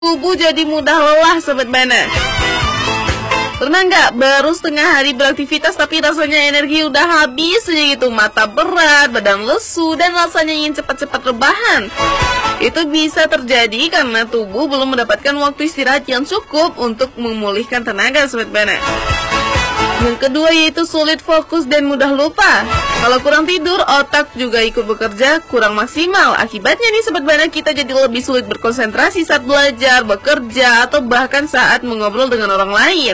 tubuh jadi mudah lelah, Sobat Bana. Pernah nggak baru setengah hari beraktivitas tapi rasanya energi udah habis aja gitu, mata berat, badan lesu, dan rasanya ingin cepat-cepat rebahan. Itu bisa terjadi karena tubuh belum mendapatkan waktu istirahat yang cukup untuk memulihkan tenaga, Sobat Bana. Yang kedua yaitu sulit fokus dan mudah lupa. Kalau kurang tidur, otak juga ikut bekerja kurang maksimal. Akibatnya nih Sobat Bana, kita jadi lebih sulit berkonsentrasi saat belajar, bekerja, atau bahkan saat mengobrol dengan orang lain.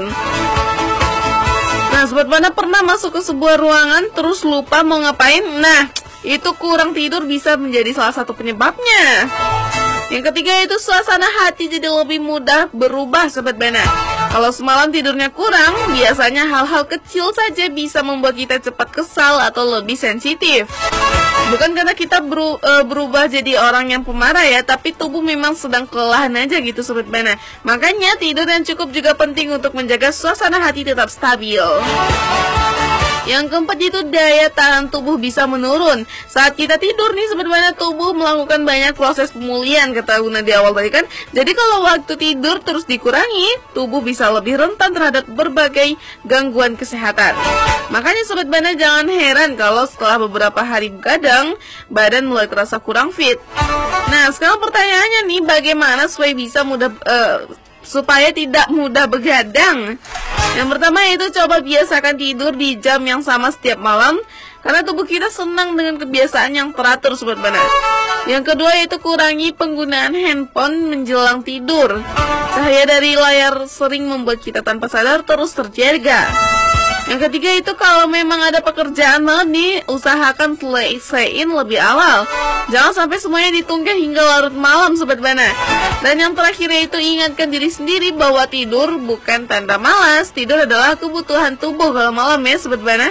Nah, Sobat Bana pernah masuk ke sebuah ruangan terus lupa mau ngapain? Nah, itu kurang tidur bisa menjadi salah satu penyebabnya. Yang ketiga itu suasana hati jadi lebih mudah berubah, Sobat Bana. Kalau semalam tidurnya kurang, biasanya hal-hal kecil saja bisa membuat kita cepat kesal atau lebih sensitif. Bukan karena kita berubah jadi orang yang pemarah ya, tapi tubuh memang sedang kelelahan aja gitu, Sobat Bana. Makanya tidur yang cukup juga penting untuk menjaga suasana hati tetap stabil. Yang keempat itu daya tahan tubuh bisa menurun. Saat kita tidur nih Sobat Bana, tubuh melakukan banyak proses pemulihan, kata Guna di awal tadi kan. Jadi kalau waktu tidur terus dikurangi, tubuh bisa lebih rentan terhadap berbagai gangguan kesehatan. Makanya Sobat Bana jangan heran kalau setelah beberapa hari begadang, badan mulai terasa kurang fit. Nah, sekarang pertanyaannya nih, bagaimana supaya bisa supaya tidak mudah begadang? Yang pertama itu coba biasakan tidur di jam yang sama setiap malam, karena tubuh kita senang dengan kebiasaan yang teratur, Sobat Bana. Yang kedua itu kurangi penggunaan handphone menjelang tidur. Cahaya dari layar sering membuat kita tanpa sadar terus terjaga. Yang ketiga itu kalau memang ada pekerjaan malam nih, usahakan selesaiin lebih awal. Jangan sampai semuanya ditunda hingga larut malam, Sobat Bana. Dan yang terakhir itu ingatkan diri sendiri bahwa tidur bukan tanda malas. Tidur adalah kebutuhan tubuh kalau malam ya, Sobat Bana.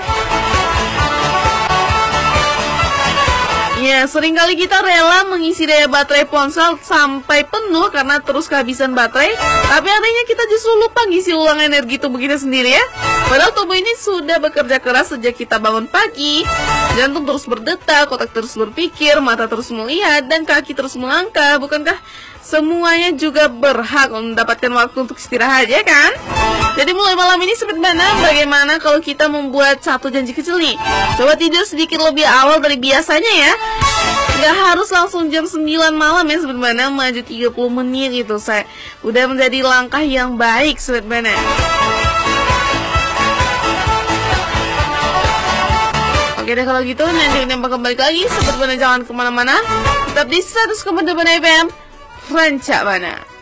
Ya, seringkali kita rela mengisi daya baterai ponsel sampai penuh karena terus kehabisan baterai, tapi artinya kita justru lupa ngisi ulang energi tubuh kita sendiri ya. Padahal tubuh ini sudah bekerja keras sejak kita bangun pagi. Jantung terus berdetak, otak terus berpikir, mata terus melihat, dan kaki terus melangkah. Bukankah semuanya juga berhak mendapatkan waktu untuk istirahat ya kan? Jadi mulai malam ini Sobat Bana, bagaimana kalau kita membuat satu janji kecil nih? Coba tidur sedikit lebih awal dari biasanya ya. Gak harus langsung jam 9 malam ya Sobat Bana, maju 30 menit gitu. Udah menjadi langkah yang baik Sobat Bana. Oke deh kalau gitu, nanti nembak kembali lagi. Sobat Bana jangan kemana-mana, tetap di 100,8 FM Rancak Bana.